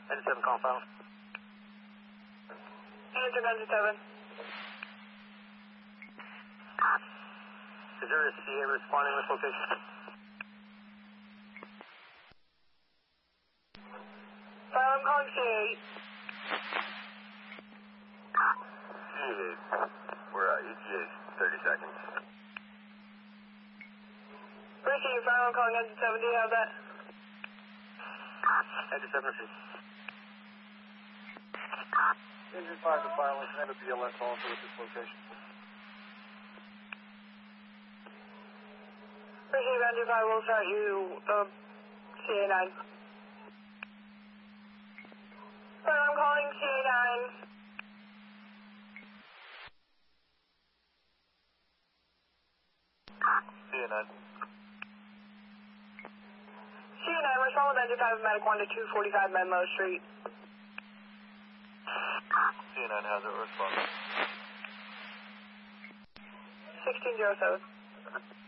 Engine 7 call final. Engine 7. Is there a CA responding with location? I'm calling CA8. CA8. We're ETA 30 seconds. Appreciate your final. I'm calling Engine 7. Do you have that? Engine 7 received. Engine 5 to final, and a BLS also at this location. Appreciate you, Engine 5. We'll start you, CA9. I'm calling CA9. CA9. CA9, respond with Engine 5 Medic 1 to 245 Menlo Street. CA9 has it, respond. 1607.